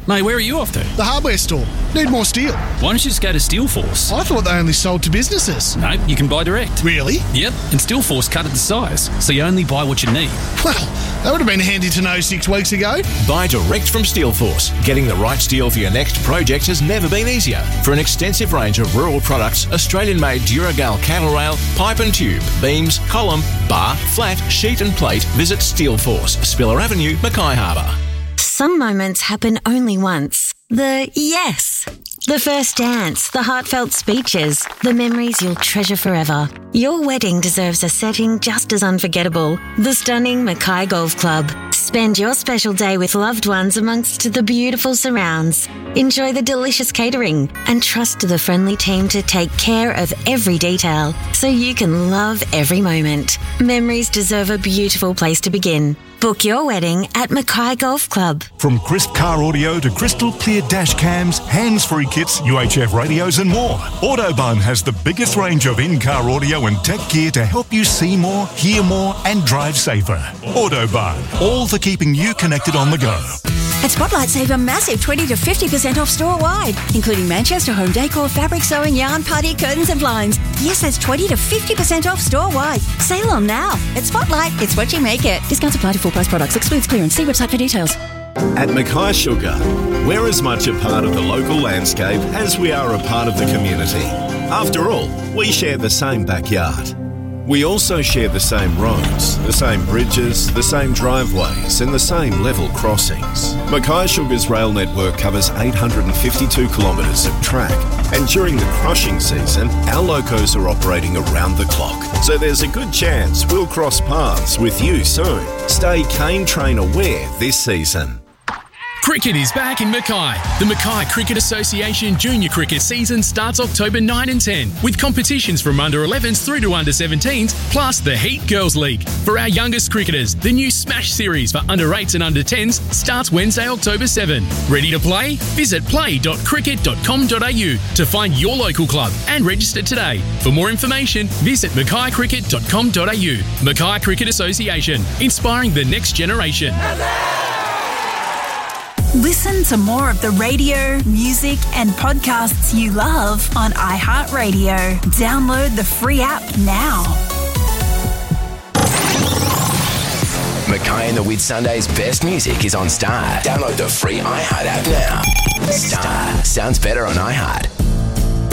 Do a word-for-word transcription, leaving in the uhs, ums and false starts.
Mate, where are you off to? The hardware store. Need more steel. Why don't you just go to Steelforce? I thought they only sold to businesses. No, you can buy direct. Really? Yep, and Steelforce cut it to size, so you only buy what you need. Well, that would have been handy to know six weeks ago. Buy direct from Steelforce. Getting the right steel for your next project has never been easier. For an extensive range of rural products, Australian-made Duragal cattle rail, pipe and tube, beams, column, bar, flat, sheet and plate, visit Steelforce, Spiller Avenue, Mackay Harbour. Some moments happen only once. The yes. The first dance, the heartfelt speeches, the memories you'll treasure forever. Your wedding deserves a setting just as unforgettable. The stunning Mackay Golf Club. Spend your special day with loved ones amongst the beautiful surrounds. Enjoy the delicious catering and trust the friendly team to take care of every detail so you can love every moment. Memories deserve a beautiful place to begin. Book your wedding at Mackay Golf Club. From crisp car audio to crystal clear dash cams, hands-free kits, U H F radios and more, Autobahn has the biggest range of in-car audio and tech gear to help you see more, hear more and drive safer. Autobahn, all for keeping you connected on the go. At Spotlight, save a massive twenty to fifty percent off store-wide, including Manchester home decor, fabric sewing, yarn, party, curtains and blinds. Yes, that's twenty to fifty percent off store-wide. Sale on now. At Spotlight, it's what you make it. Discounts apply to full-price products. Excludes clearance. See website for details. At Mackay Sugar, we're as much a part of the local landscape as we are a part of the community. After all, we share the same backyard. We also share the same roads, the same bridges, the same driveways and the same level crossings. Mackay Sugar's rail network covers eight hundred fifty-two kilometres of track, and during the crushing season, our locos are operating around the clock. So there's a good chance we'll cross paths with you soon. Stay Cane Train aware this season. Cricket is back in Mackay. The Mackay Cricket Association Junior Cricket season starts October nine and ten with competitions from under elevens through to under seventeens, plus the Heat Girls League. For our youngest cricketers, the new Smash series for under eights and under tens starts Wednesday, October seventh. Ready to play? Visit play dot cricket dot com dot a u to find your local club and register today. For more information, visit mackay cricket dot com dot a u. Mackay Cricket Association, inspiring the next generation. Listen to more of the radio, music and podcasts you love on iHeartRadio. Download the free app now. Mackay and the Whitsundays' best music is on Star. Download the free iHeart app now. Star sounds better on iHeart.